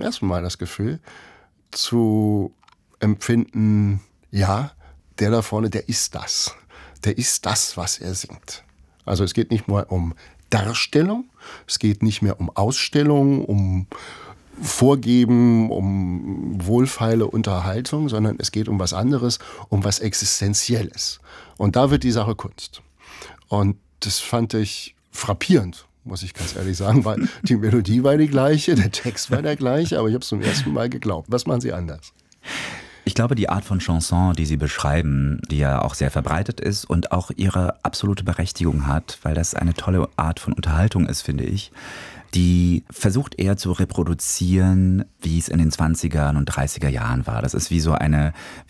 ersten Mal das Gefühl, zu empfinden, ja, der da vorne, der ist das. Der ist das, was er singt. Also es geht nicht mehr um Darstellung, es geht nicht mehr um Ausstellung, um Vorgeben, um wohlfeile Unterhaltung, sondern es geht um was anderes, um was Existenzielles. Und da wird die Sache Kunst. Und das fand ich frappierend, muss ich ganz ehrlich sagen, weil die Melodie war die gleiche, der Text war der gleiche, aber ich habe es zum ersten Mal geglaubt. Was machen Sie anders? Ich glaube, die Art von Chanson, die Sie beschreiben, die ja auch sehr verbreitet ist und auch ihre absolute Berechtigung hat, weil das eine tolle Art von Unterhaltung ist, finde ich, die versucht eher zu reproduzieren, wie es in den 20er und 30er Jahren war. Das ist wie so eine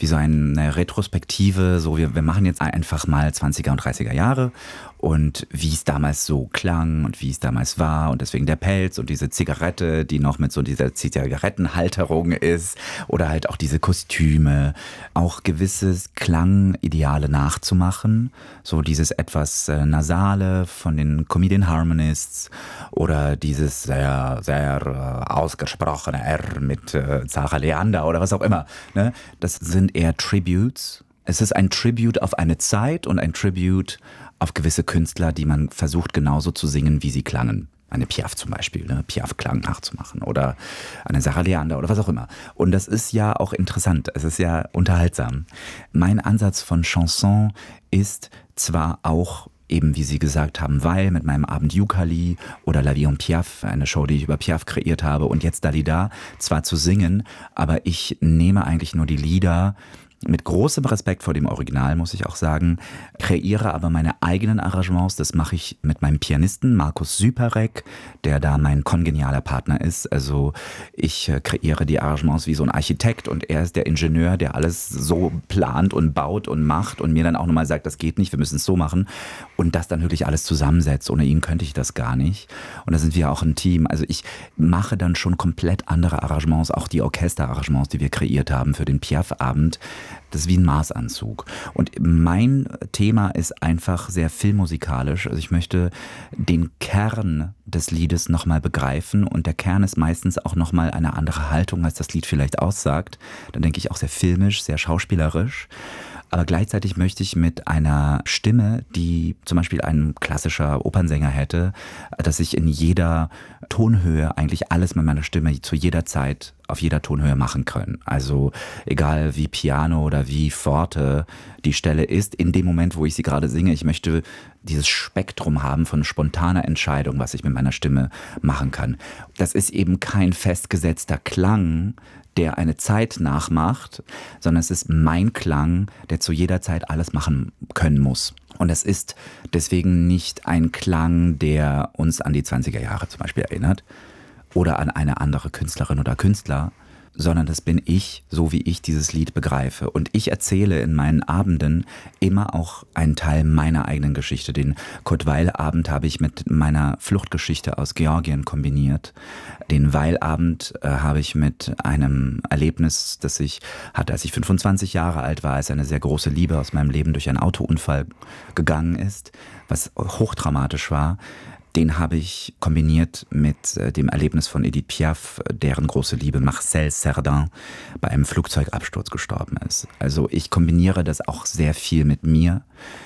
Retrospektive, so wir machen jetzt einfach mal 20er und 30er Jahre und wie es damals so klang und wie es damals war und deswegen der Pelz und diese Zigarette, die noch mit so dieser Zigarettenhalterung ist oder halt auch diese Kostüme, auch gewisses Klangideale nachzumachen, so dieses etwas Nasale von den Comedian Harmonists oder dieses sehr, sehr ausgesprochene R mit Zara Leander oder was auch immer. Ne? Das sind eher Tributes. Es ist ein Tribute auf eine Zeit und ein Tribute auf gewisse Künstler, die man versucht genauso zu singen, wie sie klangen. Eine Piaf zum Beispiel, ne? Piaf-Klang nachzumachen oder eine Sarah Leander oder was auch immer. Und das ist ja auch interessant, es ist ja unterhaltsam. Mein Ansatz von Chanson ist zwar auch eben, wie Sie gesagt haben, weil mit meinem Abend Yukali oder La Vie en Piaf, eine Show, die ich über Piaf kreiert habe und jetzt Dalida, zwar zu singen, aber ich nehme eigentlich nur die Lieder mit großem Respekt vor dem Original, muss ich auch sagen, kreiere aber meine eigenen Arrangements. Das mache ich mit meinem Pianisten Markus Süperek, der da mein kongenialer Partner ist. Also ich kreiere die Arrangements wie so ein Architekt und er ist der Ingenieur, der alles so plant und baut und macht und mir dann auch nochmal sagt, das geht nicht, wir müssen es so machen und das dann wirklich alles zusammensetzt. Ohne ihn könnte ich das gar nicht. Und da sind wir auch ein Team. Also ich mache dann schon komplett andere Arrangements, auch die Orchesterarrangements, die wir kreiert haben für den Piaf-Abend. Das ist wie ein Maßanzug. Und mein Thema ist einfach sehr filmmusikalisch. Also ich möchte den Kern des Liedes nochmal begreifen und der Kern ist meistens auch nochmal eine andere Haltung, als das Lied vielleicht aussagt. Dann denke ich auch sehr filmisch, sehr schauspielerisch. Aber gleichzeitig möchte ich mit einer Stimme, die zum Beispiel ein klassischer Opernsänger hätte, dass ich in jeder Tonhöhe eigentlich alles mit meiner Stimme zu jeder Zeit auf jeder Tonhöhe machen kann. Also egal wie Piano oder wie Forte die Stelle ist, in dem Moment, wo ich sie gerade singe, ich möchte dieses Spektrum haben von spontaner Entscheidung, was ich mit meiner Stimme machen kann. Das ist eben kein festgesetzter Klang, der eine Zeit nachmacht, sondern es ist mein Klang, der zu jeder Zeit alles machen können muss. Und es ist deswegen nicht ein Klang, der uns an die 20er Jahre zum Beispiel erinnert oder an eine andere Künstlerin oder Künstler, sondern das bin ich, so wie ich dieses Lied begreife. Und ich erzähle in meinen Abenden immer auch einen Teil meiner eigenen Geschichte. Den Kurt-Weil-Abend habe ich mit meiner Fluchtgeschichte aus Georgien kombiniert. Den Weil-Abend habe ich mit einem Erlebnis, das ich hatte, als ich 25 Jahre alt war, als eine sehr große Liebe aus meinem Leben durch einen Autounfall gegangen ist, was hochdramatisch war. Den habe ich kombiniert mit dem Erlebnis von Edith Piaf, deren große Liebe Marcel Cerdan bei einem Flugzeugabsturz gestorben ist. Also ich kombiniere das auch sehr viel mit mir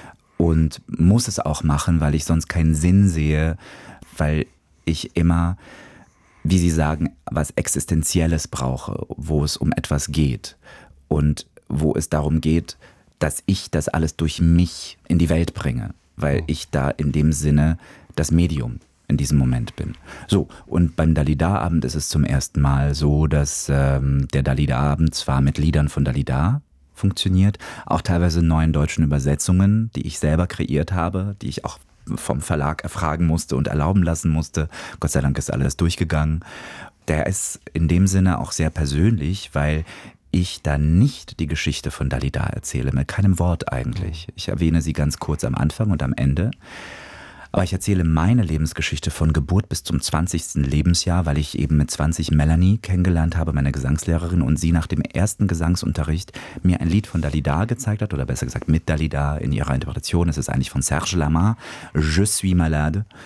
und muss es auch machen, weil ich sonst keinen Sinn sehe, weil ich immer, wie Sie sagen, was Existenzielles brauche, wo es um etwas geht und wo es darum geht, dass ich das alles durch mich in die Welt bringe, weil ich da in dem Sinne das Medium in diesem Moment bin. So, und beim Dalida-Abend ist es zum ersten Mal so, dass der Dalida-Abend zwar mit Liedern von Dalida funktioniert, auch teilweise neuen deutschen Übersetzungen, die ich selber kreiert habe, die ich auch vom Verlag erfragen musste und erlauben lassen musste. Gott sei Dank ist alles durchgegangen. Der ist in dem Sinne auch sehr persönlich, weil ich da nicht die Geschichte von Dalida erzähle, mit keinem Wort eigentlich. Ich erwähne sie ganz kurz am Anfang und am Ende. Aber ich erzähle meine Lebensgeschichte von Geburt bis zum 20. Lebensjahr, weil ich eben mit 20 Melanie kennengelernt habe, meine Gesangslehrerin, und sie nach dem ersten Gesangsunterricht mir ein Lied von Dalida gezeigt hat, oder besser gesagt mit Dalida in ihrer Interpretation. Es ist eigentlich von Serge Lama, Je suis malade.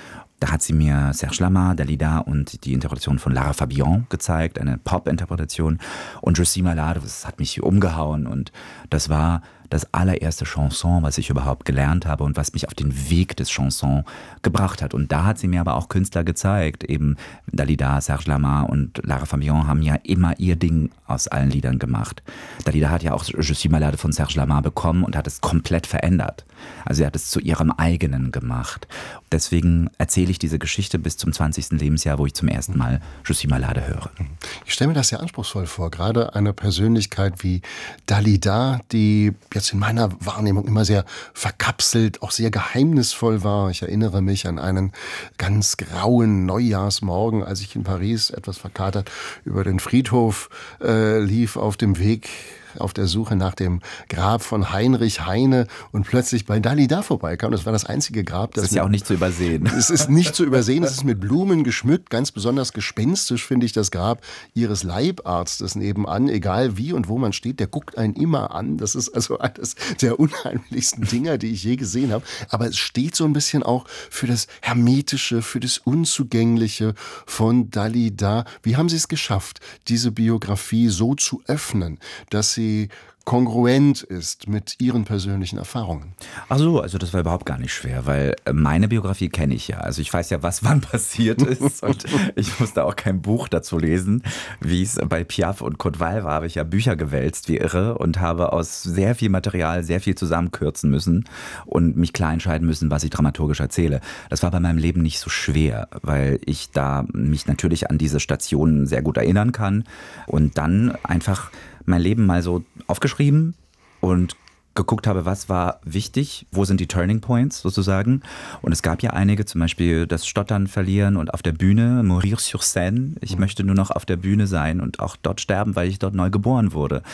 Da hat sie mir Serge Lama, Dalida und die Interpretation von Lara Fabian gezeigt, eine Pop-Interpretation. Und Je suis malade, das hat mich umgehauen. Und das war das allererste Chanson, was ich überhaupt gelernt habe und was mich auf den Weg des Chansons gebracht hat. Und da hat sie mir aber auch Künstler gezeigt. Eben Dalida, Serge Lama und Lara Fabian haben ja immer ihr Ding aus allen Liedern gemacht. Dalida hat ja auch Je suis malade von Serge Lama bekommen und hat es komplett verändert. Also sie hat es zu ihrem eigenen gemacht. Deswegen erzähle ich diese Geschichte bis zum 20. Lebensjahr, wo ich zum ersten Mal Je suis malade höre. Ich stelle mir das sehr anspruchsvoll vor. Gerade eine Persönlichkeit wie Dalida, die jetzt in meiner Wahrnehmung immer sehr verkapselt, auch sehr geheimnisvoll war. Ich erinnere mich an einen ganz grauen Neujahrsmorgen, als ich in Paris etwas verkatert über den Friedhof lief auf dem Weg auf der Suche nach dem Grab von Heinrich Heine und plötzlich bei Dalida vorbeikam. Das war das einzige Grab. Das ist ja auch nicht zu übersehen. Es ist nicht zu übersehen. Es ist mit Blumen geschmückt. Ganz besonders gespenstisch finde ich das Grab ihres Leibarztes nebenan. Egal wie und wo man steht, der guckt einen immer an. Das ist also eines der unheimlichsten Dinger, die ich je gesehen habe. Aber es steht so ein bisschen auch für das Hermetische, für das Unzugängliche von Dalida. Wie haben Sie es geschafft, diese Biografie so zu öffnen, dass sie kongruent ist mit Ihren persönlichen Erfahrungen? Ach so, also das war überhaupt gar nicht schwer, weil meine Biografie kenne ich ja. Also ich weiß ja, was wann passiert ist und ich musste auch kein Buch dazu lesen. Wie es bei Piaf und Kurt Weill war, habe ich ja Bücher gewälzt wie irre und habe aus sehr viel Material sehr viel zusammenkürzen müssen und mich klar entscheiden müssen, was ich dramaturgisch erzähle. Das war bei meinem Leben nicht so schwer, weil ich da mich natürlich an diese Stationen sehr gut erinnern kann und dann einfach mein Leben mal so aufgeschrieben und geguckt habe, was war wichtig, wo sind die Turning Points sozusagen. Und es gab ja einige, zum Beispiel das Stottern verlieren und auf der Bühne, mourir sur scène. Ich möchte nur noch auf der Bühne sein und auch dort sterben, weil ich dort neu geboren wurde.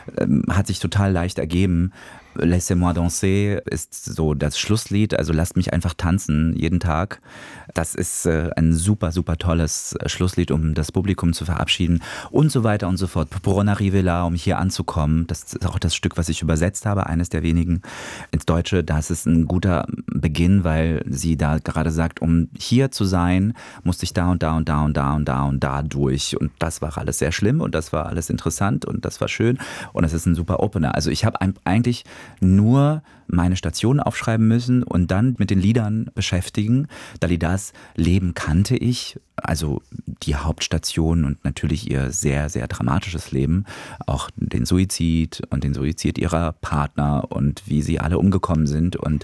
Hat sich total leicht ergeben. Laissez-moi danser ist so das Schlusslied, also lasst mich einfach tanzen jeden Tag. Das ist ein super, super tolles Schlusslied, um das Publikum zu verabschieden und so weiter und so fort. Pour en arriver là, um hier anzukommen. Das ist auch das Stück, was ich übersetzt habe, eines der wenigen ins Deutsche. Das ist ein guter Beginn, weil sie da gerade sagt, um hier zu sein, musste ich da und da und da und da und da und da durch. Und das war alles sehr schlimm und das war alles interessant und das war schön und es ist ein super Opener. Also ich habe eigentlich nur meine Stationen aufschreiben müssen und dann mit den Liedern beschäftigen. Dalidas Leben kannte ich, also die Hauptstation und natürlich ihr sehr, sehr dramatisches Leben, auch den Suizid und den Suizid ihrer Partner und wie sie alle umgekommen sind und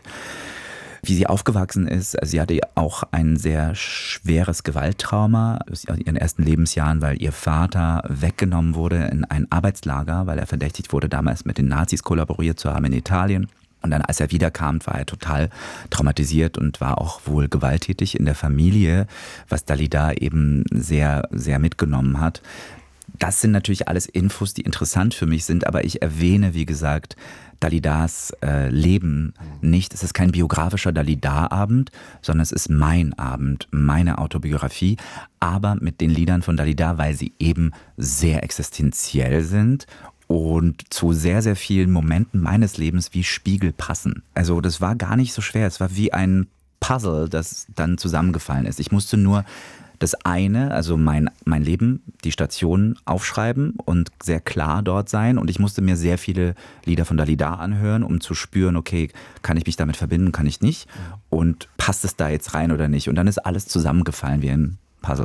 wie sie aufgewachsen ist. Also sie hatte auch ein sehr schweres Gewalttrauma aus ihren ersten Lebensjahren, weil ihr Vater weggenommen wurde in ein Arbeitslager, weil er verdächtigt wurde, damals mit den Nazis kollaboriert zu haben in Italien. Und dann, als er wiederkam, war er total traumatisiert und war auch wohl gewalttätig in der Familie, was Dalida eben sehr, sehr mitgenommen hat. Das sind natürlich alles Infos, die interessant für mich sind, aber ich erwähne, wie gesagt, Dalidas Leben nicht. Es ist kein biografischer Dalida-Abend, sondern es ist mein Abend, meine Autobiografie, aber mit den Liedern von Dalida, weil sie eben sehr existenziell sind und zu sehr, sehr vielen Momenten meines Lebens wie Spiegel passen. Also das war gar nicht so schwer. Es war wie ein Puzzle, das dann zusammengefallen ist. Ich musste nur das eine, also mein Leben, die Stationen aufschreiben und sehr klar dort sein. Und ich musste mir sehr viele Lieder von Dalida anhören, um zu spüren, okay, kann ich mich damit verbinden, kann ich nicht? Und passt es da jetzt rein oder nicht? Und dann ist alles zusammengefallen wie ein Puzzle.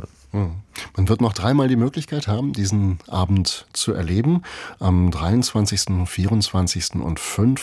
Man wird noch dreimal die Möglichkeit haben, diesen Abend zu erleben. Am 23., 24. und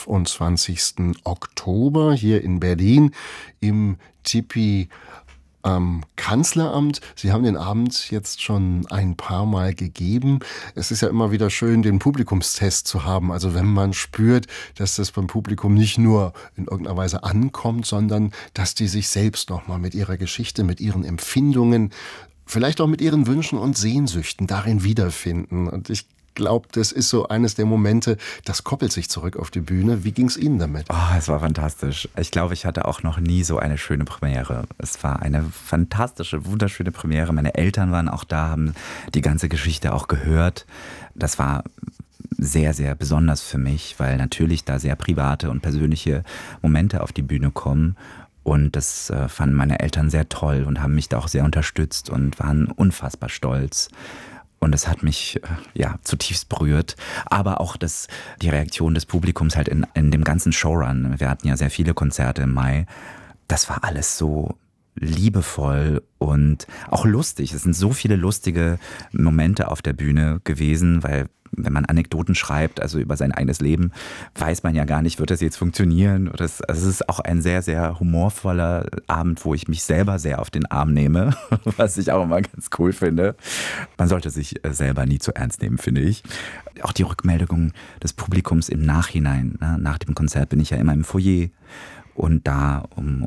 25. Oktober hier in Berlin im Tipi am Kanzleramt. Sie haben den Abend jetzt schon ein paar Mal gegeben. Es ist ja immer wieder schön, den Publikumstest zu haben. Also wenn man spürt, dass das beim Publikum nicht nur in irgendeiner Weise ankommt, sondern dass die sich selbst nochmal mit ihrer Geschichte, mit ihren Empfindungen, vielleicht auch mit ihren Wünschen und Sehnsüchten darin wiederfinden. Und ich glaube, das ist so eines der Momente, das koppelt sich zurück auf die Bühne. Wie ging es Ihnen damit? Oh, es war fantastisch. Ich glaube, ich hatte auch noch nie so eine schöne Premiere. Es war eine fantastische, wunderschöne Premiere. Meine Eltern waren auch da, haben die ganze Geschichte auch gehört. Das war sehr, sehr besonders für mich, weil natürlich da sehr private und persönliche Momente auf die Bühne kommen. Und das fanden meine Eltern sehr toll und haben mich da auch sehr unterstützt und waren unfassbar stolz. Und das hat mich zutiefst berührt. Aber auch die Reaktion des Publikums halt in dem ganzen Showrun. Wir hatten ja sehr viele Konzerte im Mai. Das war alles so liebevoll und auch lustig. Es sind so viele lustige Momente auf der Bühne gewesen, weil wenn man Anekdoten schreibt, also über sein eigenes Leben, weiß man ja gar nicht, wird das jetzt funktionieren. Es ist auch ein sehr, sehr humorvoller Abend, wo ich mich selber sehr auf den Arm nehme, was ich auch immer ganz cool finde. Man sollte sich selber nie zu ernst nehmen, finde ich. Auch die Rückmeldungen des Publikums im Nachhinein. Nach dem Konzert bin ich ja immer im Foyer und da,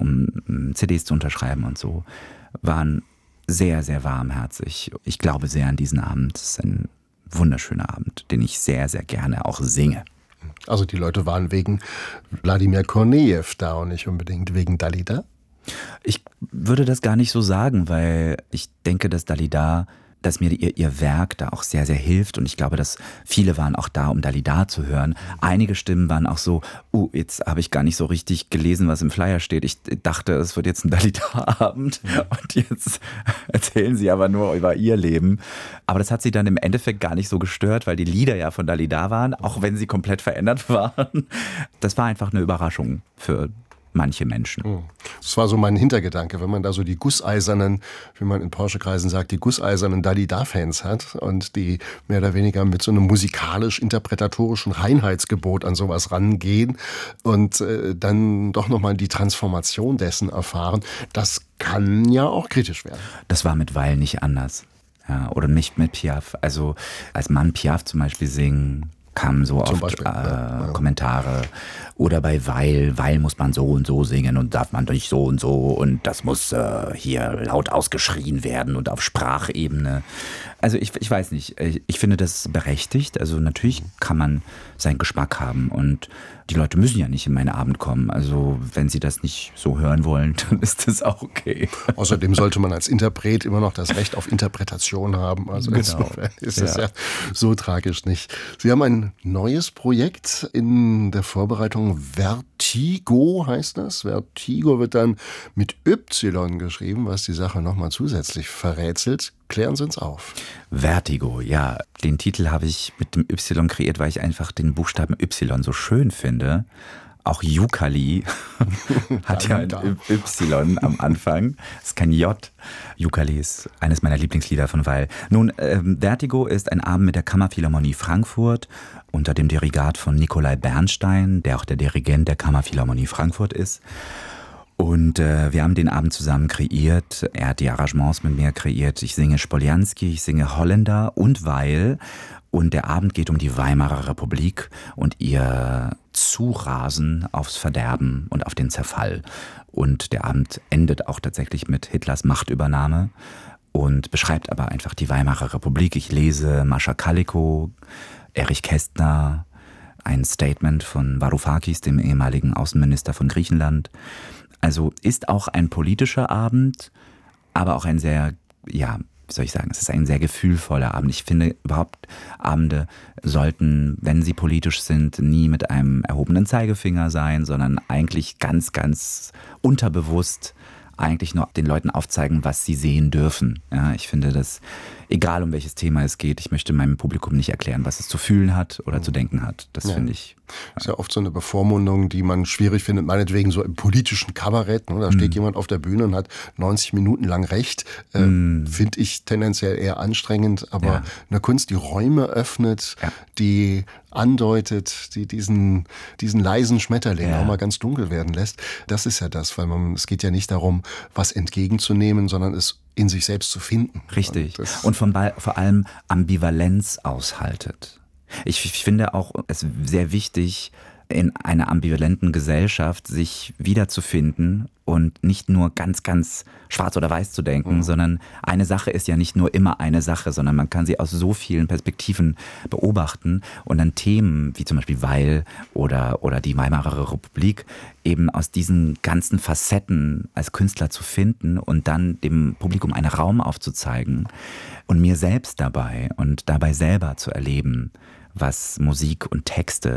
um CDs zu unterschreiben und so, waren sehr, sehr warmherzig. Ich glaube sehr an diesen Abend. Es ist ein wunderschöner Abend, den ich sehr, sehr gerne auch singe. Also die Leute waren wegen Wladimir Kornejew da und nicht unbedingt wegen Dalida? Ich würde das gar nicht so sagen, weil ich denke, dass Dalida, dass mir ihr Werk da auch sehr, sehr hilft. Und ich glaube, dass viele waren auch da, um Dalida zu hören. Einige Stimmen waren auch so, jetzt habe ich gar nicht so richtig gelesen, was im Flyer steht. Ich dachte, es wird jetzt ein Dalida-Abend. Und jetzt erzählen sie aber nur über ihr Leben. Aber das hat sie dann im Endeffekt gar nicht so gestört, weil die Lieder ja von Dalida waren, auch wenn sie komplett verändert waren. Das war einfach eine Überraschung für manche Menschen. Das war so mein Hintergedanke, wenn man da so die gusseisernen, wie man in Porsche-Kreisen sagt, die gusseisernen Dalida-Fans hat und die mehr oder weniger mit so einem musikalisch-interpretatorischen Reinheitsgebot an sowas rangehen und dann doch nochmal die Transformation dessen erfahren, das kann ja auch kritisch werden. Das war mit Weil nicht anders. Ja, oder nicht mit Piaf. Also als Mann Piaf zum Beispiel singen, kamen so oft Kommentare. Oder bei Weil muss man so und so singen und darf man nicht so und so und das muss hier laut ausgeschrien werden und auf Sprachebene. Also ich weiß nicht, ich finde das berechtigt. Also natürlich kann man seinen Geschmack haben und die Leute müssen ja nicht in meinen Abend kommen. Also wenn sie das nicht so hören wollen, dann ist das auch okay. Außerdem sollte man als Interpret immer noch das Recht auf Interpretation haben. Also insofern ist es ja so tragisch nicht. Sie haben ein neues Projekt in der Vorbereitung. Vertigo heißt das. Vertigo wird dann mit Y geschrieben, was die Sache nochmal zusätzlich verrätselt. Klären Sie uns auf. Vertigo, ja. Den Titel habe ich mit dem Y kreiert, weil ich einfach den Buchstaben Y so schön finde. Auch Yukali hat ja ein Y am Anfang. Das ist kein J. Yukali ist eines meiner Lieblingslieder von Weil. Nun, Vertigo ist ein Abend mit der Kammerphilharmonie Frankfurt unter dem Dirigat von Nikolai Bernstein, der auch der Dirigent der Kammerphilharmonie Frankfurt ist. Und wir haben den Abend zusammen kreiert. Er hat die Arrangements mit mir kreiert. Ich singe Spolianski, ich singe Holländer und Weil. Und der Abend geht um die Weimarer Republik und ihr Zurasen aufs Verderben und auf den Zerfall. Und der Abend endet auch tatsächlich mit Hitlers Machtübernahme und beschreibt aber einfach die Weimarer Republik. Ich lese Mascha Kalikow, Erich Kästner, ein Statement von Varoufakis, dem ehemaligen Außenminister von Griechenland. Also ist auch ein politischer Abend, aber auch ein sehr, wie soll ich sagen, es ist ein sehr gefühlvoller Abend. Ich finde überhaupt, Abende sollten, wenn sie politisch sind, nie mit einem erhobenen Zeigefinger sein, sondern eigentlich ganz, ganz unterbewusst eigentlich nur den Leuten aufzeigen, was sie sehen dürfen. Ja, ich finde das, egal um welches Thema es geht, ich möchte meinem Publikum nicht erklären, was es zu fühlen hat oder zu denken hat. Das finde ich. Das ist ja oft so eine Bevormundung, die man schwierig findet, meinetwegen so im politischen Kabarett. Ne? Da steht jemand auf der Bühne und hat 90 Minuten lang recht. Finde ich tendenziell eher anstrengend, aber eine Kunst, die Räume öffnet, die andeutet, die diesen leisen Schmetterling auch mal ganz dunkel werden lässt. Das ist ja das, weil es geht ja nicht darum, was entgegenzunehmen, sondern es in sich selbst zu finden. Richtig. Und vor allem Ambivalenz aushaltet. Ich finde auch es sehr wichtig, in einer ambivalenten Gesellschaft sich wiederzufinden und nicht nur ganz, ganz schwarz oder weiß zu denken, sondern eine Sache ist ja nicht nur immer eine Sache, sondern man kann sie aus so vielen Perspektiven beobachten und dann Themen wie zum Beispiel Weil oder die Weimarer Republik eben aus diesen ganzen Facetten als Künstler zu finden und dann dem Publikum einen Raum aufzuzeigen und mir selbst dabei und dabei selber zu erleben, was Musik und Texte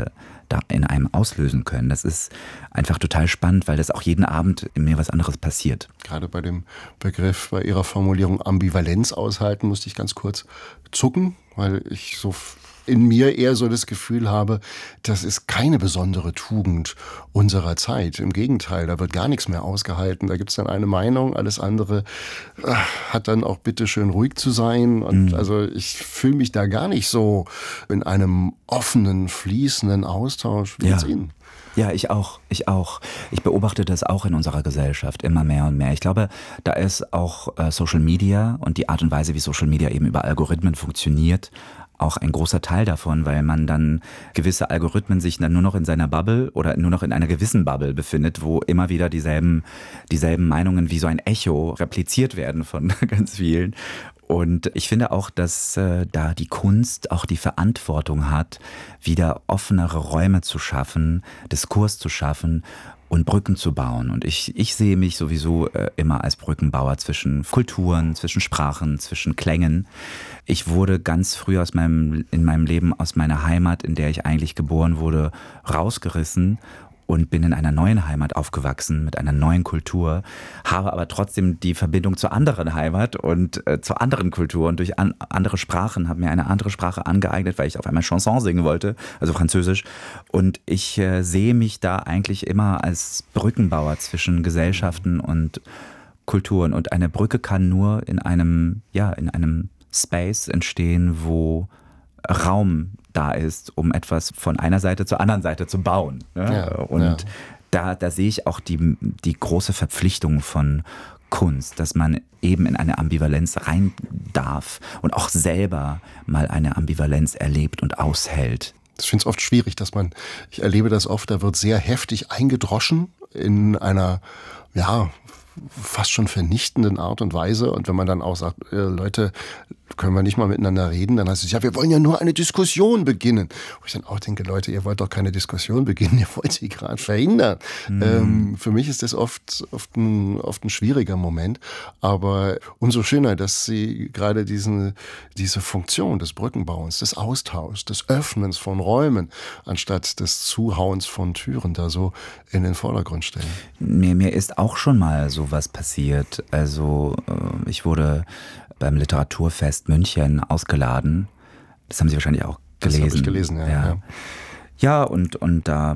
da in einem auslösen können. Das ist einfach total spannend, weil das auch jeden Abend in mir was anderes passiert. Gerade bei dem Begriff, bei Ihrer Formulierung Ambivalenz aushalten, musste ich ganz kurz zucken, weil ich so in mir eher so das Gefühl habe, das ist keine besondere Tugend unserer Zeit. Im Gegenteil, da wird gar nichts mehr ausgehalten. Da gibt es dann eine Meinung, alles andere hat dann auch bitte schön ruhig zu sein. Und also ich fühle mich da gar nicht so in einem offenen, fließenden Austausch wie jetzt Ihnen. Ja, ich auch. Ich beobachte das auch in unserer Gesellschaft immer mehr und mehr. Ich glaube, da ist auch Social Media und die Art und Weise, wie Social Media eben über Algorithmen funktioniert, auch ein großer Teil davon, weil man dann gewisse Algorithmen sich dann nur noch in seiner Bubble oder nur noch in einer gewissen Bubble befindet, wo immer wieder dieselben Meinungen wie so ein Echo repliziert werden von ganz vielen. Und ich finde auch, dass da die Kunst auch die Verantwortung hat, wieder offenere Räume zu schaffen, Diskurs zu schaffen und Brücken zu bauen. Und ich sehe mich sowieso immer als Brückenbauer zwischen Kulturen, zwischen Sprachen, zwischen Klängen. Ich wurde ganz früh in meinem Leben aus meiner Heimat, in der ich eigentlich geboren wurde, rausgerissen und bin in einer neuen Heimat aufgewachsen, mit einer neuen Kultur, habe aber trotzdem die Verbindung zur anderen Heimat und zur anderen Kultur und durch andere Sprachen, habe mir eine andere Sprache angeeignet, weil ich auf einmal Chanson singen wollte, also Französisch. Und ich sehe mich da eigentlich immer als Brückenbauer zwischen Gesellschaften und Kulturen. Und eine Brücke kann nur in einem Space entstehen, wo Raum da ist, um etwas von einer Seite zur anderen Seite zu bauen. Und da sehe ich auch die große Verpflichtung von Kunst, dass man eben in eine Ambivalenz rein darf und auch selber mal eine Ambivalenz erlebt und aushält. Ich finde es oft schwierig, ich erlebe das oft, da wird sehr heftig eingedroschen in einer, fast schon vernichtenden Art und Weise. Und wenn man dann auch sagt, Leute, können wir nicht mal miteinander reden, dann heißt es, wir wollen ja nur eine Diskussion beginnen. Wo ich dann auch denke, Leute, ihr wollt doch keine Diskussion beginnen, ihr wollt sie gerade verhindern. Für mich ist das oft ein schwieriger Moment. Aber umso schöner, dass Sie gerade diese Funktion des Brückenbauens, des Austauschs, des Öffnens von Räumen, anstatt des Zuhauens von Türen da so in den Vordergrund stellen. Mir ist auch schon mal sowas passiert. Also ich wurde beim Literaturfest München ausgeladen. Das haben Sie wahrscheinlich auch gelesen. Das habe ich gelesen, ja. Ja, und da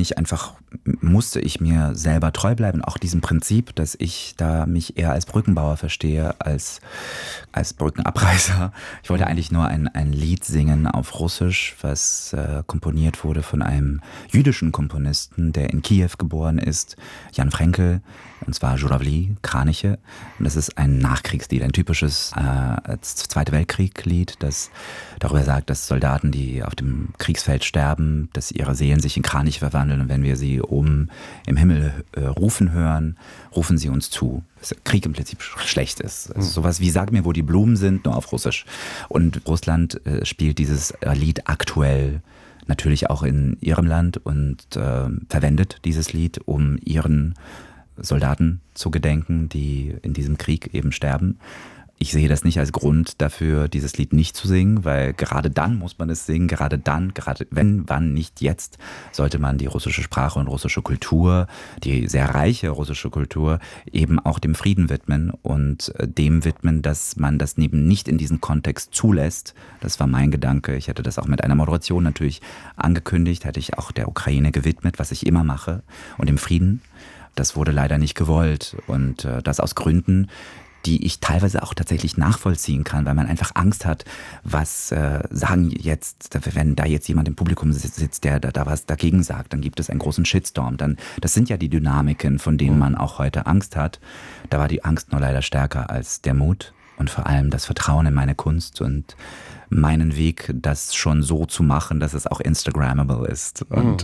musste ich mir selber treu bleiben, auch diesem Prinzip, dass ich da mich eher als Brückenbauer verstehe, als Brückenabreißer. Ich wollte eigentlich nur ein Lied singen auf Russisch, was komponiert wurde von einem jüdischen Komponisten, der in Kiew geboren ist, Jan Frenkel, und zwar Żurawli, Kraniche. Und das ist ein Nachkriegslied, ein typisches Zweite Weltkrieg-Lied, das darüber sagt, dass Soldaten, die auf dem Kriegsfeld sterben, dass ihre Seelen sich in Kraniche verwandeln, und wenn wir sie oben im Himmel rufen hören, rufen sie uns zu. Dass Krieg im Prinzip schlecht ist. Also sowas wie Sag mir, wo die Blumen sind, nur auf Russisch. Und Russland spielt dieses Lied aktuell natürlich auch in ihrem Land und verwendet dieses Lied, um ihren Soldaten zu gedenken, die in diesem Krieg eben sterben. Ich sehe das nicht als Grund dafür, dieses Lied nicht zu singen, weil gerade dann muss man es singen, gerade wenn, wann, nicht jetzt, sollte man die russische Sprache und russische Kultur, die sehr reiche russische Kultur, eben auch dem Frieden widmen und dem widmen, dass man das eben nicht in diesen Kontext zulässt. Das war mein Gedanke. Ich hätte das auch mit einer Moderation natürlich angekündigt, hätte ich auch der Ukraine gewidmet, was ich immer mache, und dem Frieden. Das wurde leider nicht gewollt, und das aus Gründen, die ich teilweise auch tatsächlich nachvollziehen kann, weil man einfach Angst hat, was sagen jetzt, wenn da jetzt jemand im Publikum sitzt, der da was dagegen sagt, dann gibt es einen großen Shitstorm. Das sind ja die Dynamiken, von denen man auch heute Angst hat. Da war die Angst nur leider stärker als der Mut und vor allem das Vertrauen in meine Kunst und meinen Weg, das schon so zu machen, dass es auch Instagrammable ist. Und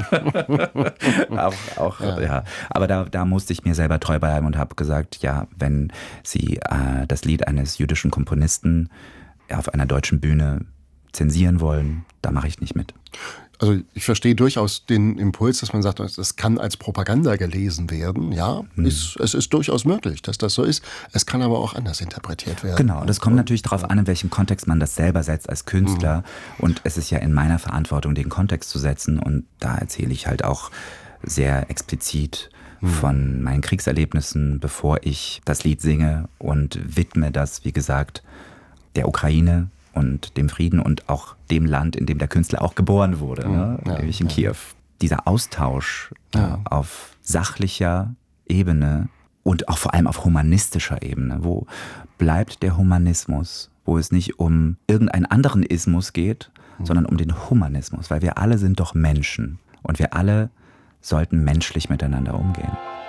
Aber da musste ich mir selber treu bleiben und habe gesagt, ja, wenn Sie das Lied eines jüdischen Komponisten auf einer deutschen Bühne zensieren wollen, da mache ich nicht mit. Also ich verstehe durchaus den Impuls, dass man sagt, das kann als Propaganda gelesen werden. Ja, es ist durchaus möglich, dass das so ist. Es kann aber auch anders interpretiert werden. Genau, das kommt natürlich darauf an, in welchem Kontext man das selber setzt als Künstler. Und es ist ja in meiner Verantwortung, den Kontext zu setzen. Und da erzähle ich halt auch sehr explizit von meinen Kriegserlebnissen, bevor ich das Lied singe, und widme das, wie gesagt, der Ukraine und dem Frieden und auch dem Land, in dem der Künstler auch geboren wurde, nämlich in Kiew. Dieser Austausch auf sachlicher Ebene und auch vor allem auf humanistischer Ebene. Wo bleibt der Humanismus? Wo es nicht um irgendeinen anderen Ismus geht, sondern um den Humanismus. Weil wir alle sind doch Menschen und wir alle sollten menschlich miteinander umgehen.